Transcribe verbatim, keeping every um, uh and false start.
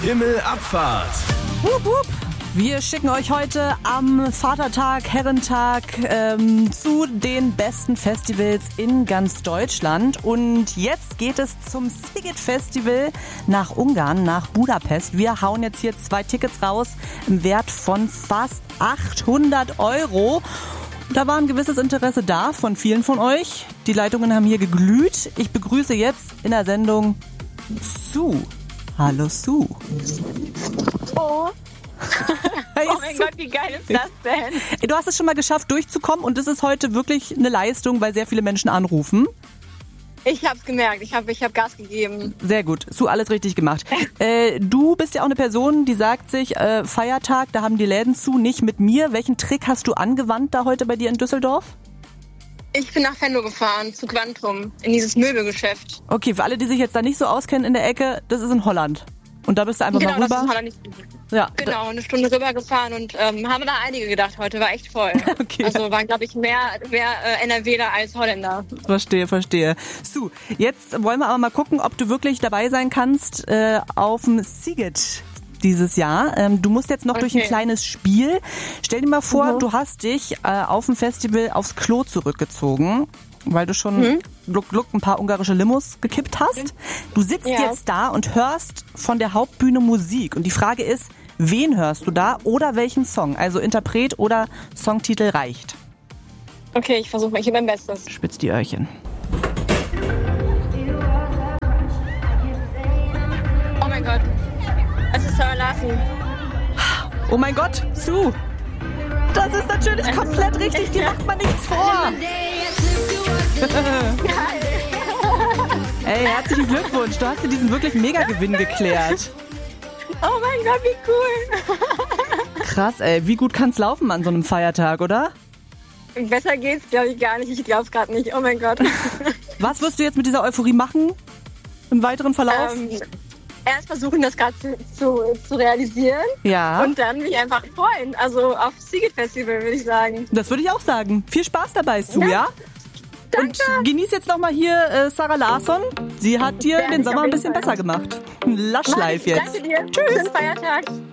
Himmelabfahrt. Wupp, wupp. Wir schicken euch heute am Vatertag, Herrentag ähm, zu den besten Festivals in ganz Deutschland. Und jetzt geht es zum Sziget Festival nach Ungarn, nach Budapest. Wir hauen jetzt hier zwei Tickets raus im Wert von fast achthundert Euro. Da war ein gewisses Interesse da von vielen von euch. Die Leitungen haben hier geglüht. Ich begrüße jetzt in der Sendung Sue. Hallo Sue. Oh. Hey, Oh mein Sue. Gott, wie geil ist das denn? Du hast es schon mal geschafft, durchzukommen und das ist heute wirklich eine Leistung, weil sehr viele Menschen anrufen. Ich hab's gemerkt, ich hab, ich hab Gas gegeben. Sehr gut, Sue, alles richtig gemacht. äh, du bist ja auch eine Person, die sagt sich, äh, Feiertag, da haben die Läden zu, nicht mit mir. Welchen Trick hast du angewandt da heute bei dir in Düsseldorf? Ich bin nach Venlo gefahren, zu Quantum, in dieses Möbelgeschäft. Okay, für alle, die sich jetzt da nicht so auskennen in der Ecke, das ist in Holland. Und da bist du einfach Genau, mal das rüber. ist Holland nicht. Ja, Genau, eine Stunde rübergefahren und ähm, haben da einige gedacht, heute war echt voll. Okay. Also waren, glaube ich, mehr, mehr äh, NRWler als Holländer. Verstehe, verstehe. Sue, jetzt wollen wir aber mal gucken, ob du wirklich dabei sein kannst äh, auf dem Sziget dieses Jahr. Ähm, du musst jetzt noch durch ein Okay. kleines Spiel. Stell dir mal vor, Mhm. du hast dich äh, auf dem Festival aufs Klo zurückgezogen, weil du schon Mhm. gluck, gluck ein paar ungarische Limos gekippt hast. Du sitzt Ja. jetzt da und hörst von der Hauptbühne Musik. Und die Frage ist, wen hörst du da oder welchen Song? Also Interpret oder Songtitel reicht. Okay, ich versuche mal, ich gebe mein Bestes. Spitz die Öhrchen. Oh mein Gott, es ist Sarah Larsen. Oh mein Gott, Sue! Das ist natürlich komplett richtig, dir macht man nichts vor. Ey, herzlichen Glückwunsch, du hast dir diesen wirklich Mega-Gewinn geklärt. Oh mein Gott, wie cool. Krass, ey, wie gut kann's laufen an so einem Feiertag, oder? Besser geht's, glaube ich, gar nicht. Ich glaube es gerade nicht. Oh mein Gott. Was wirst du jetzt mit dieser Euphorie machen im weiteren Verlauf? ähm, erst versuchen, das gerade zu, zu, zu realisieren Ja, und dann mich einfach freuen. Also auf Sziget Festival, würde ich sagen. das würde ich auch sagen. Viel Spaß dabei, Sue, ja? Ja. Und genieß jetzt nochmal hier äh, Sarah Larsson. Sie hat dir Ja, den ich Sommer auf ein jeden bisschen Fall. besser gemacht. Lush Life Danke jetzt. dir. Tschüss. Schönen Feiertag.